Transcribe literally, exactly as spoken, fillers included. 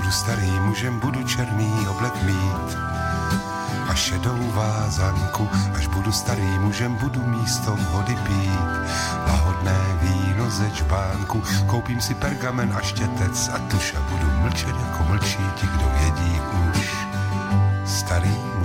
budu starý mužem, budu černý oblek mít a šedou vázanku. Až budu starý mužem, budu místo vody pít lahodné víno ze čbánku. Koupím si pergamen a štětec a tuš a budu mlčet jako mlčí ti, kdo jedí už. Starý